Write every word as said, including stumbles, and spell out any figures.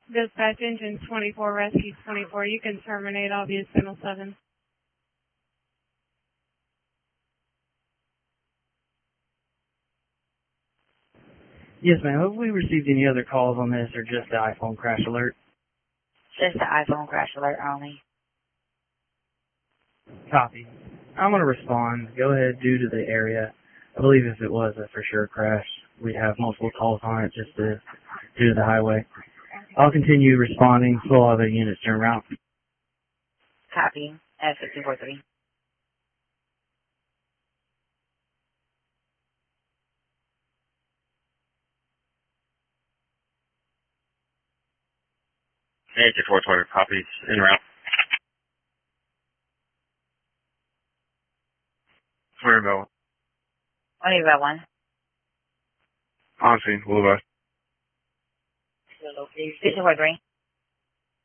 Dispatch engine twenty-four, rescue twenty-four. You can terminate obvious signal seven. Yes, ma'am. Have we received any other calls on this or just the iPhone crash alert? Just the iPhone crash alert only. Copy. I'm going to respond. Go ahead due to the area. I believe if it was a for sure crash, we'd have multiple calls on it just to, due to the highway. I'll continue responding. Slow other units turn around. Copy. F fifty four three. eighty four twenty, copies, en route. Clear Bell. What about one? On scene, Boulevard. fifty four three.